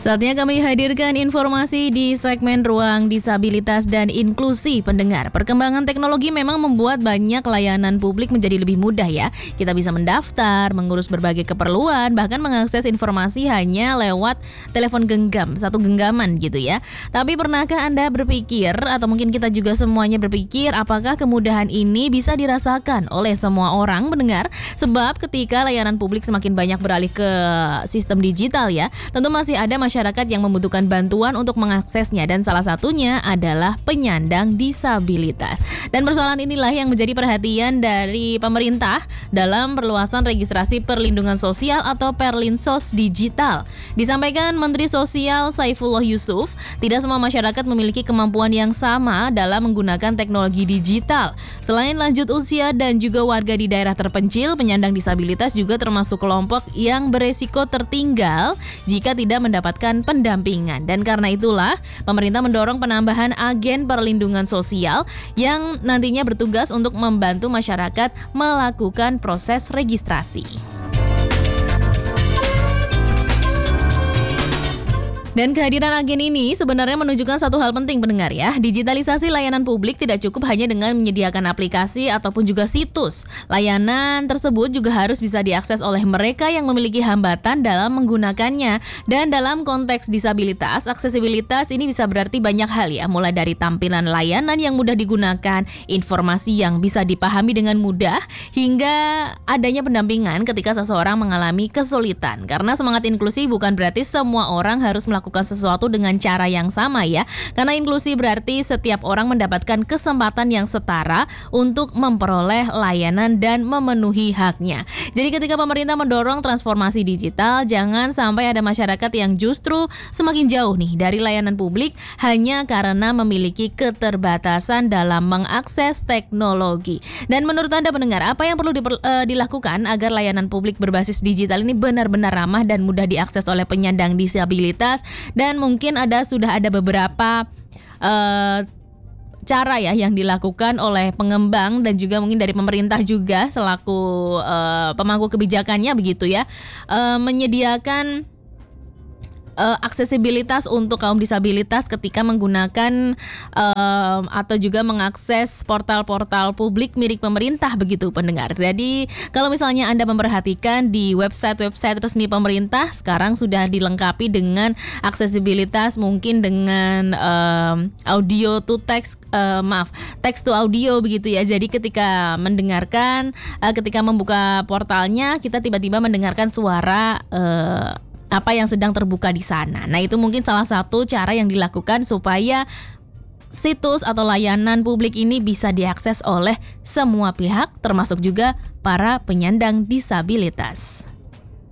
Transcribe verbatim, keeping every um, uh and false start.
Saatnya kami hadirkan informasi di segmen Ruang Disabilitas dan Inklusi Pendengar. Perkembangan teknologi memang membuat banyak layanan publik menjadi lebih mudah ya. Kita bisa mendaftar, mengurus berbagai keperluan, bahkan mengakses informasi hanya lewat telepon genggam, satu genggaman gitu ya. Tapi pernahkah Anda berpikir, atau mungkin kita juga semuanya berpikir, apakah kemudahan ini bisa dirasakan oleh semua orang pendengar? Sebab ketika layanan publik semakin banyak beralih ke sistem digital ya, tentu masih ada masyarakat masyarakat yang membutuhkan bantuan untuk mengaksesnya, dan salah satunya adalah penyandang disabilitas. Dan persoalan inilah yang menjadi perhatian dari pemerintah dalam perluasan registrasi perlindungan sosial atau Perlinsos digital. Disampaikan Menteri Sosial Saifullah Yusuf, tidak semua masyarakat memiliki kemampuan yang sama dalam menggunakan teknologi digital. Selain lanjut usia dan juga warga di daerah terpencil, penyandang disabilitas juga termasuk kelompok yang beresiko tertinggal jika tidak mendapatkan pendampingan. Dan karena itulah pemerintah mendorong penambahan agen perlindungan sosial yang nantinya bertugas untuk membantu masyarakat melakukan proses registrasi. Dan kehadiran agen ini sebenarnya menunjukkan satu hal penting pendengar ya. Digitalisasi layanan publik tidak cukup hanya dengan menyediakan aplikasi ataupun juga situs. Layanan tersebut juga harus bisa diakses oleh mereka yang memiliki hambatan dalam menggunakannya. Dan dalam konteks disabilitas, aksesibilitas ini bisa berarti banyak hal ya. Mulai dari tampilan layanan yang mudah digunakan, informasi yang bisa dipahami dengan mudah, hingga adanya pendampingan ketika seseorang mengalami kesulitan. Karena semangat inklusi bukan berarti semua orang harus melakukan melakukan sesuatu dengan cara yang sama ya. Karena inklusi berarti setiap orang mendapatkan kesempatan yang setara untuk memperoleh layanan dan memenuhi haknya. Jadi ketika pemerintah mendorong transformasi digital, jangan sampai ada masyarakat yang justru semakin jauh nih dari layanan publik hanya karena memiliki keterbatasan dalam mengakses teknologi. Dan menurut Anda pendengar, apa yang perlu diper, uh, dilakukan agar layanan publik berbasis digital ini benar-benar ramah dan mudah diakses oleh penyandang disabilitas? Dan mungkin ada sudah ada beberapa uh, cara ya yang dilakukan oleh pengembang dan juga mungkin dari pemerintah juga selaku uh, pemangku kebijakannya begitu ya, uh, menyediakan Uh, aksesibilitas untuk kaum disabilitas ketika menggunakan uh, atau juga mengakses portal-portal publik milik pemerintah begitu pendengar. Jadi kalau misalnya Anda memperhatikan di website-website resmi pemerintah sekarang sudah dilengkapi dengan aksesibilitas mungkin dengan uh, audio to text, uh, maaf text to audio begitu ya. Jadi ketika mendengarkan, uh, ketika membuka portalnya kita tiba-tiba mendengarkan suara uh, apa yang sedang terbuka di sana. Nah, itu mungkin salah satu cara yang dilakukan supaya situs atau layanan publik ini bisa diakses oleh semua pihak, termasuk juga para penyandang disabilitas.